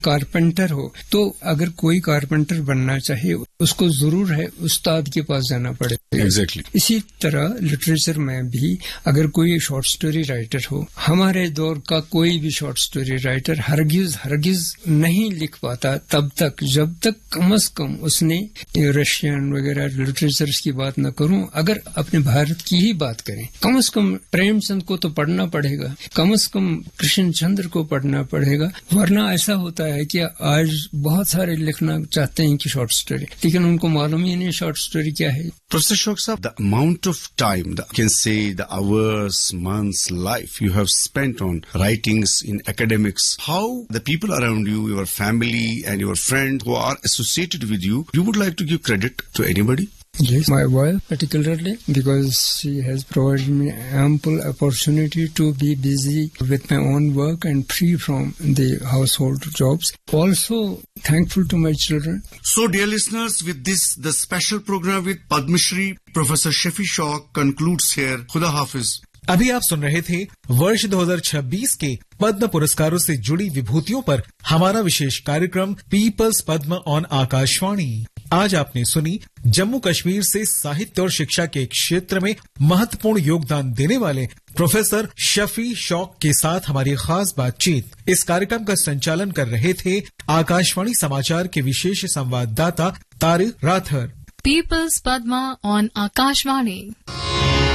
Carpenter हो, तो अगर कोई कारपेंटर बनना चाहे उसको जरूर है उस्ताद के पास जाना पड़ेगा। Exactly. इसी तरह लिटरेचर में भी अगर कोई शॉर्ट स्टोरी राइटर हो, हमारे दौर का कोई भी शॉर्ट स्टोरी राइटर हरगिज नहीं लिख पाता तब तक जब तक कम से कम उसने रशियन वगैरह लिटरेचर की बात न करूं, अगर अपने भारत की ही बात करें, कम से कम प्रेमचंद को तो पढ़ना पड़ेगा, कम से कम कृष्ण चंद्र को पढ़ना पड़ेगा। वरना ऐसा होता है कि आज बहुत सारे लिखना चाहते हैं कि शॉर्ट स्टोरी, लेकिन उनको मालूम ही नहीं शॉर्ट स्टोरी क्या है। Professor Ashok Saab, the amount of time, I can say the hours, months, life you have spent on writings in academics, how the people around you, your family and your friends who are associated with you, you would like to give credit to anybody? Yes, my wife particularly, because she has provided me ample opportunity to be busy with my own work and free from the household jobs. Also thankful to my children. So dear listeners, with this, the special program with Padma Shri Professor Shafi Shauq concludes here. Khuda Hafiz. अभी आप सुन रहे थे वर्ष 2026 के पद्म पुरस्कारों से जुड़ी विभूतियों पर हमारा विशेष कार्यक्रम पीपल्स पद्म ऑन आकाशवाणी। आज आपने सुनी जम्मू कश्मीर से साहित्य और शिक्षा के क्षेत्र में महत्वपूर्ण योगदान देने वाले प्रोफेसर शफी शौक के साथ हमारी खास बातचीत। इस कार्यक्रम का संचालन कर रहे थे आकाशवाणी समाचार के विशेष संवाददाता Tariq rather. Peoples Padma on Akashvani.